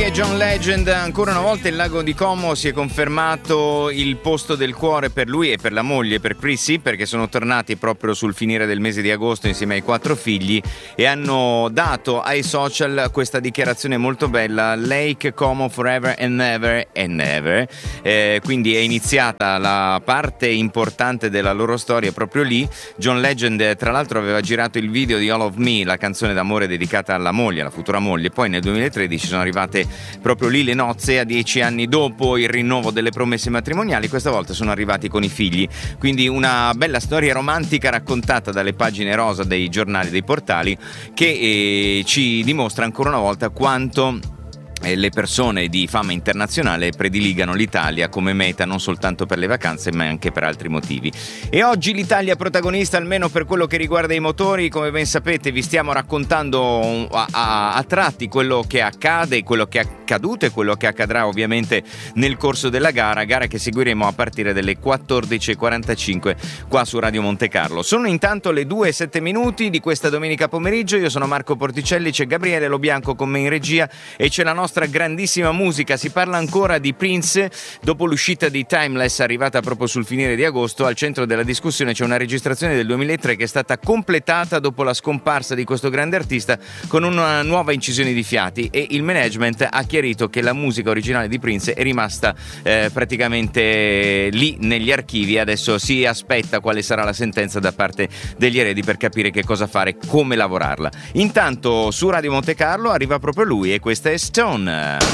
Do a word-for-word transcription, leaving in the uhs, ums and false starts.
e John Legend. Ancora una volta il lago di Como si è confermato il posto del cuore per lui e per la moglie, per Prissy, perché sono tornati proprio sul finire del mese di agosto insieme ai quattro figli e hanno dato ai social questa dichiarazione molto bella: Lake Como forever and never and never. Eh, quindi è iniziata la parte importante della loro storia proprio lì. John Legend tra l'altro aveva girato il video di All of Me, la canzone d'amore dedicata alla moglie, alla futura moglie. Poi nel duemilatredici sono arrivate proprio lì le nozze, a dieci anni dopo il rinnovo delle promesse matrimoniali. Questa volta sono arrivati con i figli, quindi una bella storia romantica raccontata dalle pagine rosa dei giornali, dei portali, che eh, ci dimostra ancora una volta quanto le persone di fama internazionale prediligano l'Italia come meta non soltanto per le vacanze ma anche per altri motivi. E oggi l'Italia è protagonista, almeno per quello che riguarda i motori. Come ben sapete vi stiamo raccontando a, a, a tratti quello che accade, quello che è accaduto e quello che accadrà ovviamente nel corso della gara, gara che seguiremo a partire dalle quattordici e quarantacinque qua su Radio Monte Carlo. Sono intanto le due e sette minuti di questa domenica pomeriggio. Io sono Marco Porticelli, c'è Gabriele Lobianco con me in regia e c'è la nostra grandissima musica. Si parla ancora di Prince dopo l'uscita di Timeless, arrivata proprio sul finire di agosto. Al centro della discussione c'è una registrazione del duemilatré che è stata completata dopo la scomparsa di questo grande artista con una nuova incisione di fiati, e il management ha chiarito che la musica originale di Prince è rimasta eh, praticamente lì negli archivi. Adesso si aspetta quale sarà la sentenza da parte degli eredi per capire che cosa fare, come lavorarla. Intanto su Radio Monte Carlo arriva proprio lui e questa è Stone.